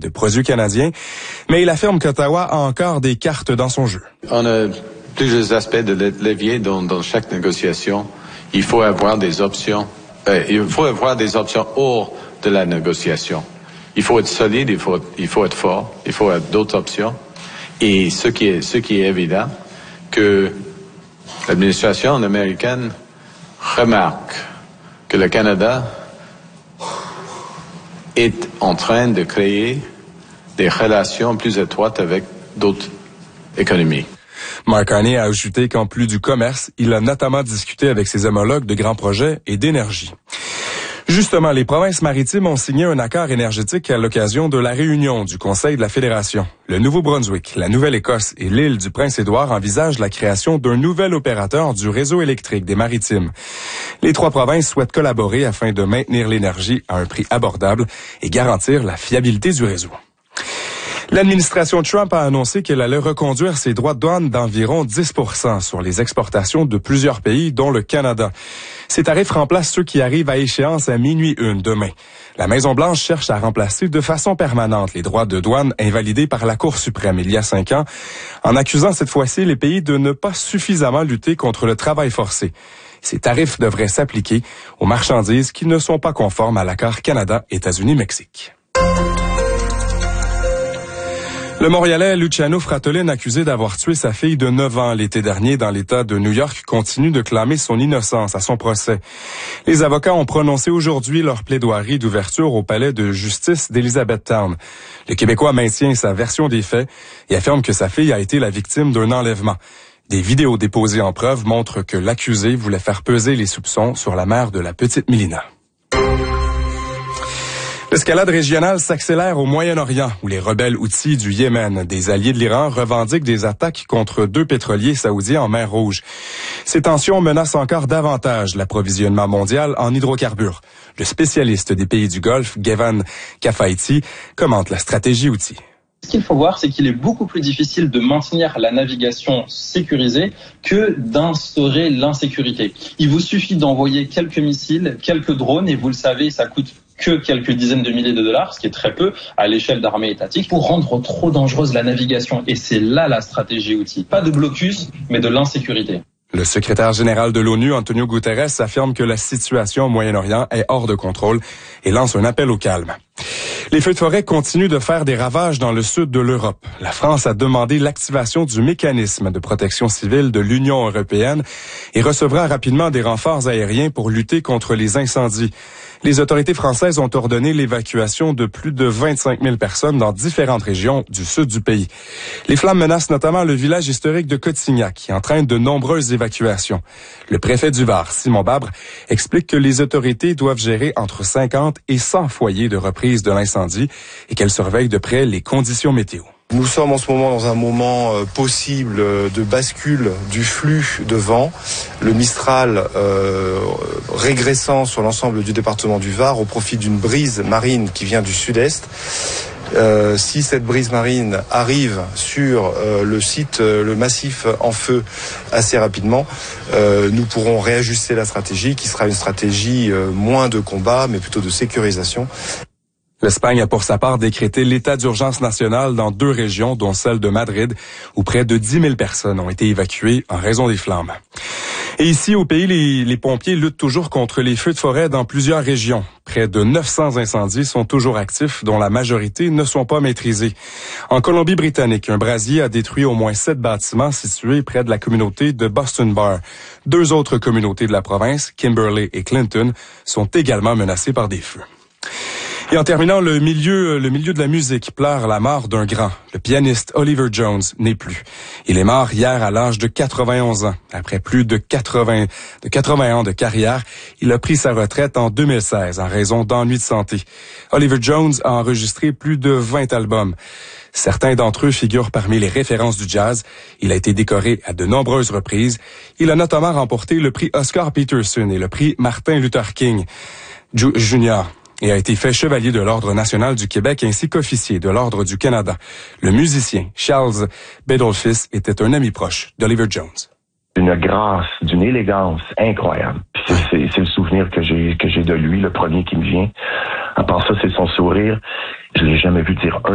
de produits canadiens, mais il affirme qu'Ottawa a encore des cartes dans son jeu. On a plusieurs aspects de levier dans chaque négociation. Il faut avoir des options. Il faut avoir des options hors de la négociation. Il faut être solide, il faut être fort, il faut avoir d'autres options. Et ce qui est évident, que l'administration américaine remarque que le Canada est en train de créer des relations plus étroites avec d'autres économies. Mark Carney a ajouté qu'en plus du commerce, il a notamment discuté avec ses homologues de grands projets et d'énergie. Justement, les provinces maritimes ont signé un accord énergétique à l'occasion de la réunion du Conseil de la Fédération. Le Nouveau-Brunswick, la Nouvelle-Écosse et l'île du Prince-Édouard envisagent la création d'un nouvel opérateur du réseau électrique des maritimes. Les trois provinces souhaitent collaborer afin de maintenir l'énergie à un prix abordable et garantir la fiabilité du réseau. L'administration Trump a annoncé qu'elle allait reconduire ses droits de douane d'environ 10% sur les exportations de plusieurs pays, dont le Canada. Ces tarifs remplacent ceux qui arrivent à échéance à minuit demain. La Maison-Blanche cherche à remplacer de façon permanente les droits de douane invalidés par la Cour suprême il y a 5 ans, en accusant cette fois-ci les pays de ne pas suffisamment lutter contre le travail forcé. Ces tarifs devraient s'appliquer aux marchandises qui ne sont pas conformes à l'accord Canada-États-Unis-Mexique. Le Montréalais Luciano Fratellin, accusé d'avoir tué sa fille de 9 ans l'été dernier dans l'État de New York, continue de clamer son innocence à son procès. Les avocats ont prononcé aujourd'hui leur plaidoirie d'ouverture au palais de justice d'Elizabethtown. Le Québécois maintient sa version des faits et affirme que sa fille a été la victime d'un enlèvement. Des vidéos déposées en preuve montrent que l'accusé voulait faire peser les soupçons sur la mère de la petite Mélina. L'escalade régionale s'accélère au Moyen-Orient, où les rebelles houthis du Yémen, des alliés de l'Iran, revendiquent des attaques contre 2 pétroliers saoudiens en mer Rouge. Ces tensions menacent encore davantage l'approvisionnement mondial en hydrocarbures. Le spécialiste des pays du Golfe, Gevan Kafaiti, commente la stratégie houthi. Ce qu'il faut voir, c'est qu'il est beaucoup plus difficile de maintenir la navigation sécurisée que d'instaurer l'insécurité. Il vous suffit d'envoyer quelques missiles, quelques drones, et vous le savez, ça coûte que quelques dizaines de milliers de dollars, ce qui est très peu à l'échelle d'armées étatiques, pour rendre trop dangereuse la navigation. Et c'est là la stratégie outil. Pas de blocus, mais de l'insécurité. Le secrétaire général de l'ONU, Antonio Guterres, affirme que la situation au Moyen-Orient est hors de contrôle et lance un appel au calme. Les feux de forêt continuent de faire des ravages dans le sud de l'Europe. La France a demandé l'activation du mécanisme de protection civile de l'Union européenne et recevra rapidement des renforts aériens pour lutter contre les incendies. Les autorités françaises ont ordonné l'évacuation de plus de 25 000 personnes dans différentes régions du sud du pays. Les flammes menacent notamment le village historique de Cotignac, qui entraîne de nombreuses évacuations. Le préfet du Var, Simon Babre, explique que les autorités doivent gérer entre 50 et 100 foyers de reprise de l'incendie et qu'elles surveillent de près les conditions météo. Nous sommes en ce moment dans un moment possible de bascule du flux de vent. Le Mistral régressant sur l'ensemble du département du Var au profit d'une brise marine qui vient du sud-est. Si cette brise marine arrive sur le site, le massif en feu assez rapidement, nous pourrons réajuster la stratégie qui sera une stratégie moins de combat mais plutôt de sécurisation. L'Espagne a pour sa part décrété l'état d'urgence nationale dans 2 régions, dont celle de Madrid, où près de 10 000 personnes ont été évacuées en raison des flammes. Et ici, au pays, les pompiers luttent toujours contre les feux de forêt dans plusieurs régions. Près de 900 incendies sont toujours actifs, dont la majorité ne sont pas maîtrisés. En Colombie-Britannique, un brasier a détruit au moins 7 bâtiments situés près de la communauté de Boston Bar. 2 autres communautés de la province, Kimberley et Clinton, sont également menacées par des feux. Et en terminant, le milieu de la musique pleure la mort d'un grand. Le pianiste Oliver Jones n'est plus. Il est mort hier à l'âge de 91 ans. Après plus de 80 ans de carrière, il a pris sa retraite en 2016 en raison d'ennuis de santé. Oliver Jones a enregistré plus de 20 albums. Certains d'entre eux figurent parmi les références du jazz. Il a été décoré à de nombreuses reprises. Il a notamment remporté le prix Oscar Peterson et le prix Martin Luther King Jr., et a été fait chevalier de l'Ordre national du Québec ainsi qu'officier de l'Ordre du Canada. Le musicien Charles Bedolphis était un ami proche d'Oliver Jones. Une grâce, d'une élégance incroyable. C'est le souvenir que j'ai de lui, le premier qui me vient. À part ça, c'est son sourire. Je l'ai jamais vu dire un